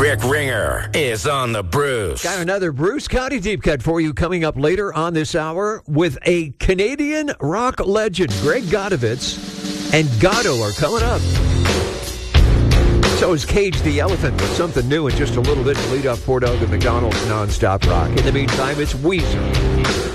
Rick Ringer is on the Bruce. Got another Bruce County deep cut for you coming up later on this hour with a Canadian rock legend. Greg Godovitz and Gatto are coming up. So is Cage the Elephant with something new in just a little bit to lead off Port Elgin McDonald's nonstop rock. In the meantime, it's Weezer.